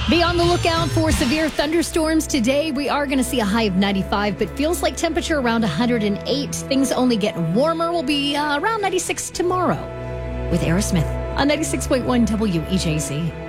Be on the lookout for severe thunderstorms today. We are going to see a high of 95, but feels like temperature around 108. Things only get warmer. We'll be around 96 tomorrow with Aerosmith on 96.1 WEJC.